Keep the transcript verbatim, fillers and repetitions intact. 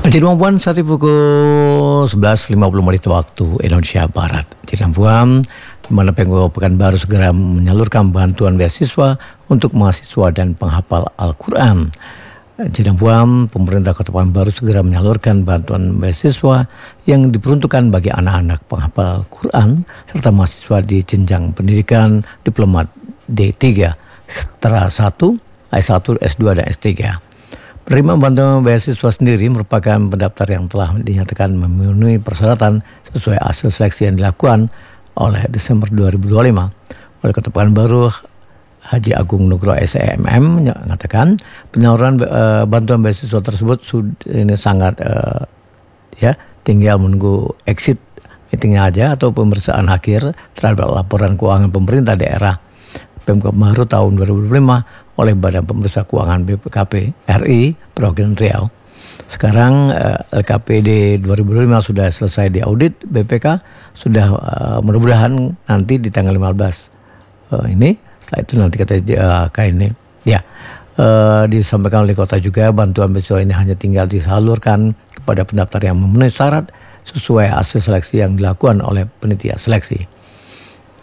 Jadi Puan saat ini pukul sebelas lima puluh menit waktu Indonesia Barat. Jadi Puan, di mana Pemko Pekanbaru segera menyalurkan bantuan beasiswa untuk mahasiswa dan penghafal Al-Quran. Jadi Puan, pemerintah Kota Pekanbaru segera menyalurkan bantuan beasiswa yang diperuntukkan bagi anak-anak penghafal Al-Quran serta mahasiswa di jenjang pendidikan diplomat D tiga, setara satu, S satu, S dua, dan S tiga. Penerima bantuan beasiswa sendiri merupakan pendaftar yang telah dinyatakan memenuhi persyaratan sesuai hasil seleksi yang dilakukan oleh Desember dua ribu dua puluh lima. Wali Kota Pekanbaru Haji Agung Nugroho S M M mengatakan penyaluran uh, bantuan beasiswa tersebut sudah ini sangat uh, ya tinggal menunggu exit meetingnya aja atau pemeriksaan akhir terhadap laporan keuangan pemerintah daerah Pemko Pekanbaru tahun dua ribu dua puluh lima oleh Badan Pemeriksa Keuangan B P K P R I Provinsi Riau. Sekarang uh, L K P D dua ribu dua puluh lima sudah selesai diaudit B P K, sudah uh, mudah-mudahan nanti di tanggal lima belas uh, ini, setelah itu nanti kata uh, K ini ya uh, disampaikan oleh kota juga bantuan beasiswa ini hanya tinggal disalurkan kepada pendaftar yang memenuhi syarat sesuai hasil seleksi yang dilakukan oleh panitia seleksi.